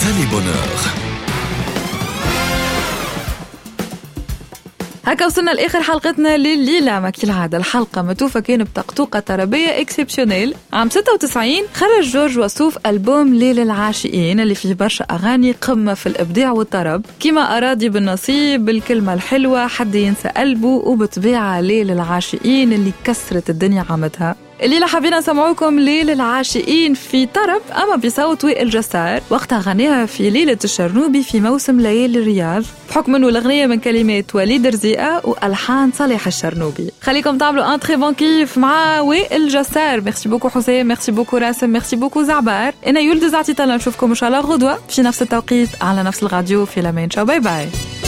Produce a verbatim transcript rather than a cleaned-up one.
سالي بونور. هكا وصلنا لآخر حلقتنا لليلة. ما كالعادة الحلقة متوفة كان بطقطوقة طربية اكسبشنيل. عام ستة وتسعين خرج جورج وسوف ألبوم ليل العاشقين اللي فيه برشا أغاني قمة في الإبداع والطرب، كما أراضي بالنصيب، بالكلمة الحلوة، حد ينسى قلبه، وبطبيعة ليل العاشقين اللي كسرت الدنيا عمتها. الليلة حبينا نسمعوكم ليل العاشقين في طرب أما بصوت وائل جسار، وقتها غنيها في ليلة الشرنوبي في موسم ليالي الرياض، بحكم أنه الأغنية من كلمات وليد رزيقة وألحان صالح الشرنوبي. خليكم تعملوا ان تري بون كيف مع وائل جسار. ميرسي بوكو حسين، ميرسي بوكو راسم، ميرسي بوكو زعبار. أنا يولد زعتي طلع، نشوفكم إن شاء الله غدوة في نفس التوقيت على نفس الراديو. في الأمان، شاو، باي باي.